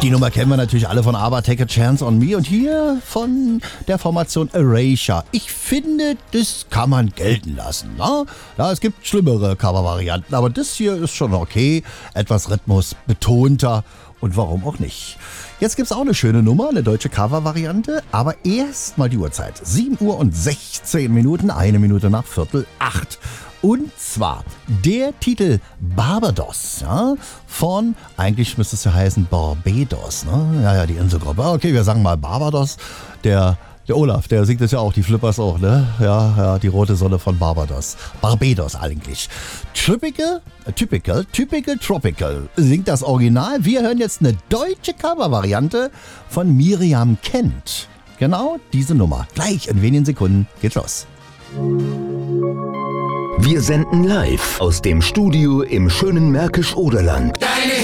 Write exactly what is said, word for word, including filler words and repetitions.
Die Nummer kennen wir natürlich alle von ABBA, Take a Chance on Me und hier von der Formation Erasure. Ich finde, das kann man gelten lassen. Ne? Ja, es gibt schlimmere Covervarianten, aber das hier ist schon okay. Etwas rhythmusbetonter und warum auch nicht. Jetzt gibt's auch eine schöne Nummer, eine deutsche Covervariante, aber erst mal die Uhrzeit. sieben Uhr und sechzehn Minuten, eine Minute nach Viertel acht. Und zwar der Titel Barbados, ja, von, eigentlich müsste es ja heißen Barbados, ne? Ja, ja, die Inselgruppe. Okay, wir sagen mal Barbados. Der, der Olaf, der singt es ja auch, die Flippers auch, ne? Ja, ja, die rote Sonne von Barbados. Barbados eigentlich. Typical, typical, typical, tropical singt das Original. Wir hören jetzt eine deutsche Covervariante von Miriam Kent. Genau diese Nummer. Gleich in wenigen Sekunden geht's los. Wir senden live aus dem Studio im schönen Märkisch-Oderland.